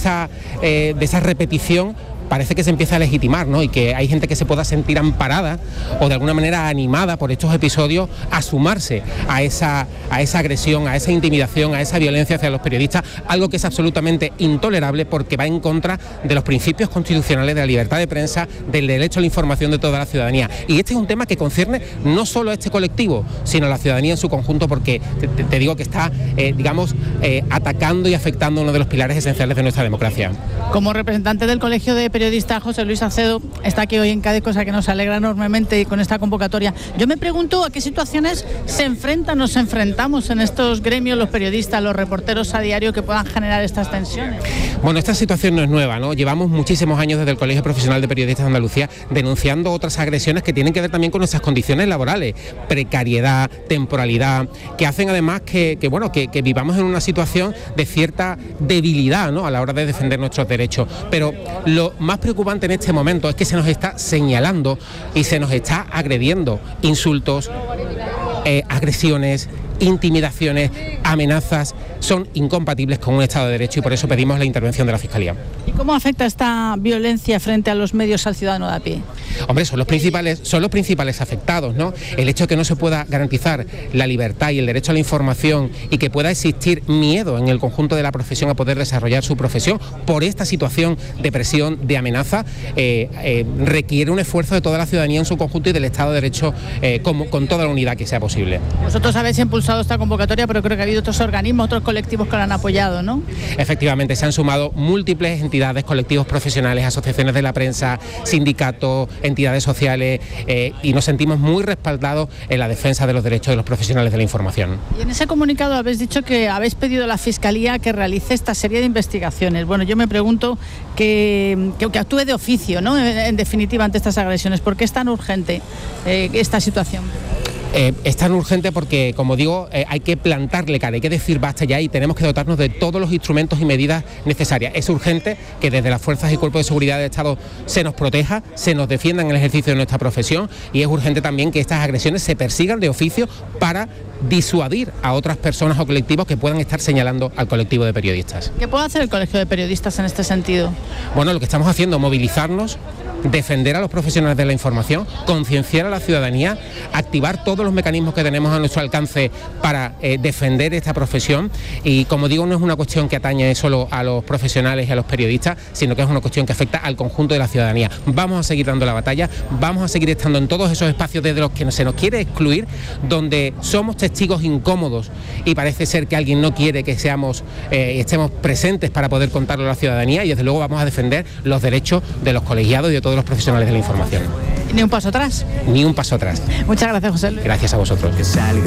esa repetición parece que se empieza a legitimar, ¿no? Y que hay gente que se pueda sentir amparada o de alguna manera animada por estos episodios a sumarse a esa agresión, a esa intimidación, a esa violencia hacia los periodistas, algo que es absolutamente intolerable porque va en contra de los principios constitucionales de la libertad de prensa, del derecho a la información de toda la ciudadanía. Y este es un tema que concierne no solo a este colectivo, sino a la ciudadanía en su conjunto, porque te digo que está, atacando y afectando uno de los pilares esenciales de nuestra democracia. Como representante del Colegio de Periodistas, José Luis Acedo está aquí hoy en Cádiz, cosa que nos alegra enormemente con esta convocatoria. Yo me pregunto a qué situaciones nos enfrentamos en estos gremios, los periodistas, los reporteros a diario, que puedan generar estas tensiones. Bueno, esta situación no es nueva, ¿no? Llevamos muchísimos años desde el Colegio Profesional de Periodistas de Andalucía denunciando otras agresiones que tienen que ver también con nuestras condiciones laborales, precariedad, temporalidad, que hacen además que vivamos en una situación de cierta debilidad, ¿no?, a la hora de defender nuestros derechos. Pero lo más preocupante en este momento es que se nos está señalando y se nos está agrediendo insultos, agresiones, intimidaciones, amenazas, son incompatibles con un Estado de Derecho y por eso pedimos la intervención de la Fiscalía. ¿Y cómo afecta esta violencia frente a los medios al ciudadano de a pie? Hombre, son los principales afectados, ¿no? El hecho de que no se pueda garantizar la libertad y el derecho a la información y que pueda existir miedo en el conjunto de la profesión a poder desarrollar su profesión por esta situación de presión, de amenaza, requiere un esfuerzo de toda la ciudadanía en su conjunto y del Estado de Derecho con toda la unidad que sea posible. Vosotros habéis impulsado esta convocatoria, pero creo que ha habido otros organismos, otros colectivos que la han apoyado, ¿no? Efectivamente, se han sumado múltiples entidades, colectivos profesionales, asociaciones de la prensa, sindicatos, entidades sociales, y nos sentimos muy respaldados en la defensa de los derechos de los profesionales de la información. Y en ese comunicado habéis dicho que habéis pedido a la Fiscalía que realice esta serie de investigaciones. Bueno, yo me pregunto que actúe de oficio, ¿no?, en definitiva, ante estas agresiones. ¿Por qué es tan urgente esta situación? Es tan urgente porque, como digo, hay que plantarle cara, hay que decir basta ya y tenemos que dotarnos de todos los instrumentos y medidas necesarias. Es urgente que desde las fuerzas y cuerpos de seguridad del Estado se nos proteja, se nos defienda en el ejercicio de nuestra profesión, y es urgente también que estas agresiones se persigan de oficio para disuadir a otras personas o colectivos que puedan estar señalando al colectivo de periodistas. ¿Qué puede hacer el Colegio de Periodistas en este sentido? Bueno, lo que estamos haciendo es movilizarnos, defender a los profesionales de la información, concienciar a la ciudadanía, activar todos los mecanismos que tenemos a nuestro alcance para defender esta profesión. Y como digo, no es una cuestión que atañe solo a los profesionales y a los periodistas, sino que es una cuestión que afecta al conjunto de la ciudadanía. Vamos a seguir dando la batalla, vamos a seguir estando en todos esos espacios desde los que se nos quiere excluir, donde somos testigos incómodos y parece ser que alguien no quiere que estemos presentes para poder contarlo a la ciudadanía, y desde luego vamos a defender los derechos de los colegiados y de todos los profesionales de la información. ¿Ni un paso atrás? Ni un paso atrás. Muchas gracias, José Luis. Gracias a vosotros.